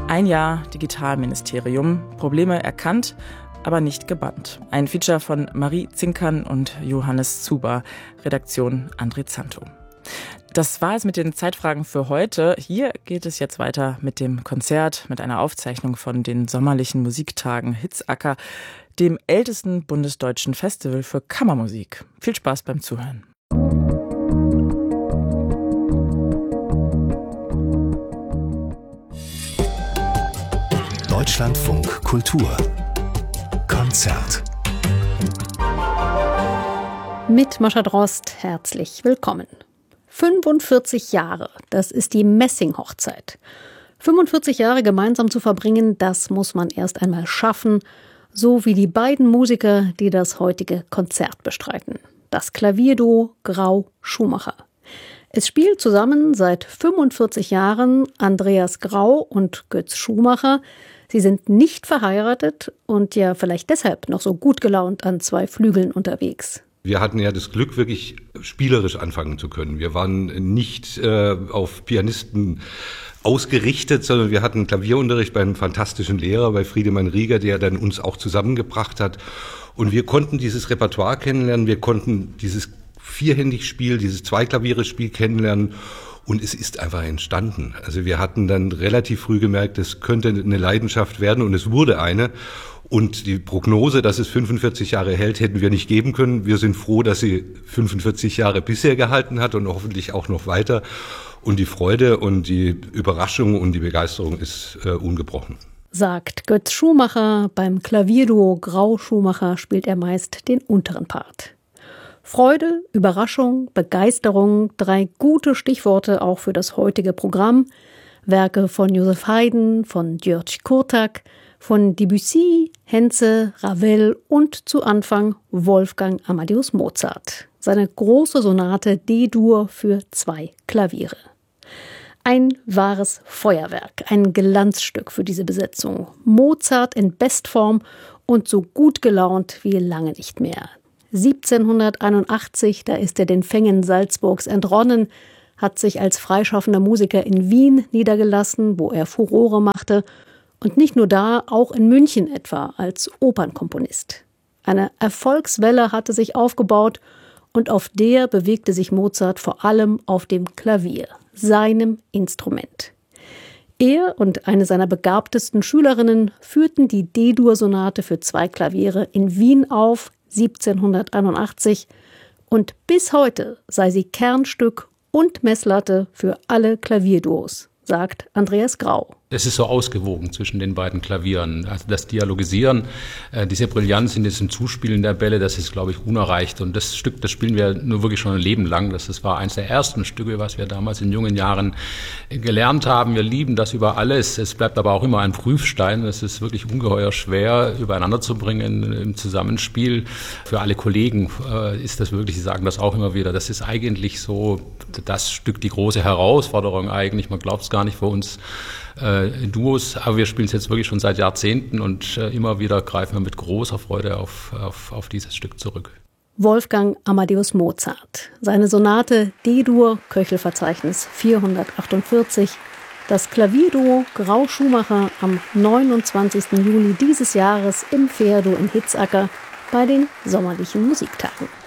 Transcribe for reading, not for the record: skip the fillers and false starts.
Ein Jahr Digitalministerium, Probleme erkannt, aber nicht gebannt. Ein Feature von Marie Zinkern und Johannes Zuber, Redaktion André Zanto. Das war es mit den Zeitfragen für heute. Hier geht es jetzt weiter mit dem Konzert, mit einer Aufzeichnung von den sommerlichen Musiktagen Hitzacker, dem ältesten bundesdeutschen Festival für Kammermusik. Viel Spaß beim Zuhören. Deutschlandfunk Kultur Konzert mit Mascha Drost herzlich willkommen. 45 Jahre, das ist die Messing-Hochzeit. 45 Jahre gemeinsam zu verbringen, das muss man erst einmal schaffen, so wie die beiden Musiker, die das heutige Konzert bestreiten. Das Klavierduo Grau-Schumacher. Es spielt zusammen seit 45 Jahren Andreas Grau und Götz Schumacher. Sie sind nicht verheiratet und ja vielleicht deshalb noch so gut gelaunt an zwei Flügeln unterwegs. Wir hatten ja das Glück, wirklich spielerisch anfangen zu können. Wir waren nicht auf Pianisten ausgerichtet, sondern wir hatten Klavierunterricht bei einem fantastischen Lehrer, bei Friedemann Rieger, der dann uns auch zusammengebracht hat. Und wir konnten dieses Repertoire kennenlernen, wir konnten dieses Vierhändigspiel, dieses Zweiklavierspiel kennenlernen. Und es ist einfach entstanden. Also wir hatten dann relativ früh gemerkt, es könnte eine Leidenschaft werden und es wurde eine. Und die Prognose, dass es 45 Jahre hält, hätten wir nicht geben können. Wir sind froh, dass sie 45 Jahre bisher gehalten hat und hoffentlich auch noch weiter. Und die Freude und die Überraschung und die Begeisterung ist ungebrochen. Sagt Götz Schumacher. Beim Klavierduo Grau-Schumacher spielt er meist den unteren Part. Freude, Überraschung, Begeisterung, 3 gute Stichworte auch für das heutige Programm. Werke von Joseph Haydn, von György Kurtak, von Debussy, Henze, Ravel und zu Anfang Wolfgang Amadeus Mozart. Seine große Sonate D-Dur für 2 Klaviere. Ein wahres Feuerwerk, ein Glanzstück für diese Besetzung. Mozart in Bestform und so gut gelaunt wie lange nicht mehr. 1781, da ist er den Fängen Salzburgs entronnen, hat sich als freischaffender Musiker in Wien niedergelassen, wo er Furore machte, und nicht nur da, auch in München etwa als Opernkomponist. Eine Erfolgswelle hatte sich aufgebaut und auf der bewegte sich Mozart vor allem auf dem Klavier, seinem Instrument. Er und eine seiner begabtesten Schülerinnen führten die D-Dur-Sonate für 2 Klaviere in Wien auf, 1781, und bis heute sei sie Kernstück und Messlatte für alle Klavierduos, sagt Andreas Grau. Es ist so ausgewogen zwischen den beiden Klavieren. Also das Dialogisieren, diese Brillanz in diesem Zuspielen der Bälle, das ist, glaube ich, unerreicht. Und das Stück, das spielen wir nur wirklich schon ein Leben lang. Das war eines der ersten Stücke, was wir damals in jungen Jahren gelernt haben. Wir lieben das über alles. Es bleibt aber auch immer ein Prüfstein. Es ist wirklich ungeheuer schwer, übereinander zu bringen im Zusammenspiel. Für alle Kollegen ist das wirklich, sie sagen das auch immer wieder, das ist eigentlich so das Stück, die große Herausforderung eigentlich. Man glaubt es gar nicht für uns. Duos, aber wir spielen es jetzt wirklich schon seit Jahrzehnten und immer wieder greifen wir mit großer Freude auf dieses Stück zurück. Wolfgang Amadeus Mozart. Seine Sonate D-Dur, Köchelverzeichnis 448. Das Klavierduo Grau-Schumacher am 29. Juli dieses Jahres im Ferdo in Hitzacker bei den sommerlichen Musiktagen.